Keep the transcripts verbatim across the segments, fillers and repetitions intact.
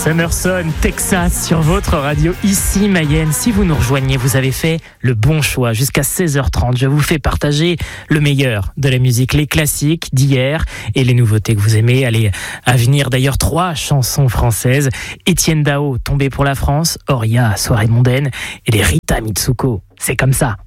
Summerson, Texas, sur votre radio, ici Mayenne. Si vous nous rejoignez, vous avez fait le bon choix. Jusqu'à seize heures trente, je vous fais partager le meilleur de la musique, les classiques d'hier et les nouveautés que vous aimez. Allez, à venir d'ailleurs trois chansons françaises. Étienne Dao, Tombé pour la France, Oria, Soirée mondaine et les Rita Mitsuko. C'est comme ça.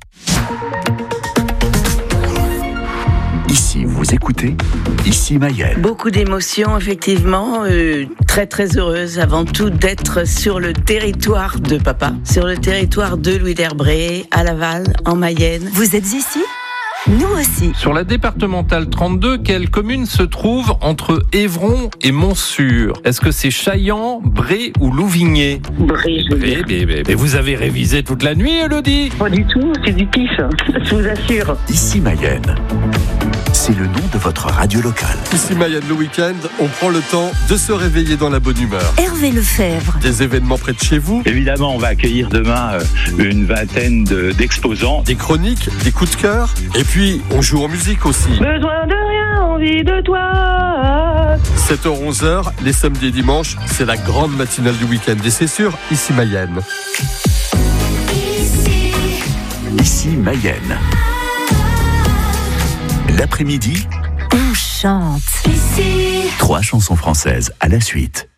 Ici, vous écoutez, ici Mayenne. Beaucoup d'émotions, effectivement, euh, très très heureuse avant tout d'être sur le territoire de papa, sur le territoire de Louis d'Herbré, à Laval, en Mayenne. Vous êtes ici ? Nous aussi. Sur la départementale trente-deux, quelle commune se trouve entre Évron et Montsûr ? Est-ce que c'est Chaillan, Bré ou Louvigné ? Bré, je veux dire. Mais, mais, mais vous avez révisé toute la nuit, Elodie ? Pas du tout, c'est du pif, je vous assure. Ici Mayenne. C'est le nom de votre radio locale. Ici Mayenne, le week-end, on prend le temps de se réveiller dans la bonne humeur. Hervé Lefebvre. Des événements près de chez vous. Évidemment, on va accueillir demain une vingtaine de, d'exposants. Des chroniques, des coups de cœur. Et puis, on joue en musique aussi. Besoin de rien, envie de toi. sept heures onze heures, les samedis et dimanches, c'est la grande matinale du week-end. Et c'est sûr, ici Mayenne. Ici, ici Mayenne. L'après-midi, On chante. trois chansons françaises à la suite.